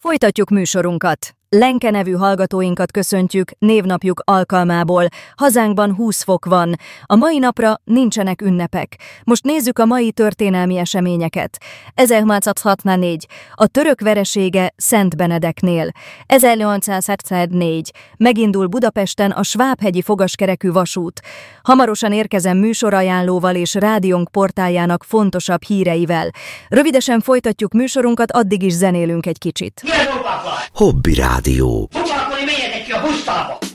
Folytatjuk műsorunkat. Lenke nevű hallgatóinkat köszöntjük névnapjuk alkalmából. Hazánkban 20 fok van. A mai napra nincsenek ünnepek. Most nézzük a mai történelmi eseményeket. 1864. A török veresége Szent Benedeknél. 1874. Megindul Budapesten a Svábhegyi fogaskerekű vasút. Hamarosan érkezem műsorajánlóval és rádiónk portáljának fontosabb híreivel. Rövidesen folytatjuk műsorunkat, addig is zenélünk egy kicsit. Hobby Rádió. Foglalkozni, menjetek ki a busztába!